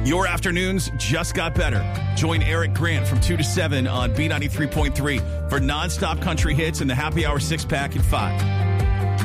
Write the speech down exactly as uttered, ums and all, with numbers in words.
Your afternoons just got better. Join Eric Grant from two to seven on B ninety-three point three for nonstop country hits and the Happy Hour six-pack at five.